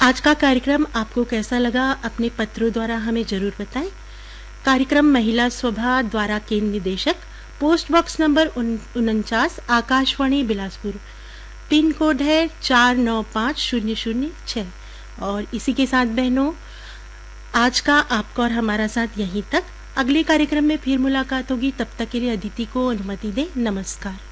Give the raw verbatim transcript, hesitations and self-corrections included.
आज का कार्यक्रम आपको कैसा लगा अपने पत्रों द्वारा हमें जरूर बताएं। कार्यक्रम महिला सभा द्वारा केंद्र निदेशक, पोस्ट बॉक्स नंबर उनचास, आकाशवाणी बिलासपुर, पिन कोड है चार नौ पाँच शून्य शून्य छः। और इसी के साथ बहनों, आज का आपका और हमारा साथ यहीं तक। अगले कार्यक्रम में फिर मुलाकात होगी, तब तक के लिए अदिति को अनुमति दें। नमस्कार।